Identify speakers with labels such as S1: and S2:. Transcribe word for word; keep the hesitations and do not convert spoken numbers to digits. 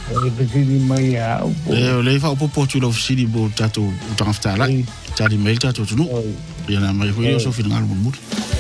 S1: Pesini mai au.
S2: E le fa po tu lo sidi bo tato utanga ftala. Tadi mail tato tu no. Ya na mai ko yo so fil ngal mun.